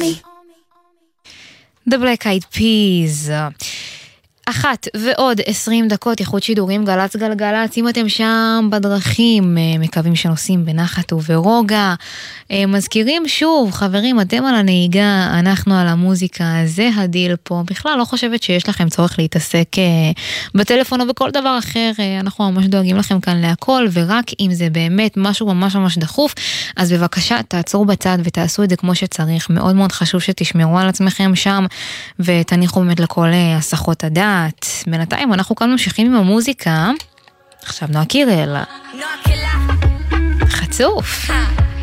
The Black Eyed Peas. 1:20 איכות שידורים גלץ גלגלץ. אם אתם שם בדרכים, מקווים שנוסעים בנחת וברוגע. מזכירים שוב, חברים, אתם על הנהיגה, אנחנו על המוזיקה, זה הדיל פה. בכלל לא חושבת שיש לכם צורך להתעסק בטלפון או בכל דבר אחר. אנחנו ממש דואגים לכם כאן להכל, ורק אם זה באמת משהו ממש ממש דחוף, אז בבקשה תעצרו בצד ותעשו את זה כמו שצריך. מאוד מאוד חשוב שתשמרו על עצמכם שם, ותניחו באמת לכל הסחות הדעת. בינתיים אנחנו כאן ממשיכים עם המוזיקה. עכשיו נועה קירל. חצוף.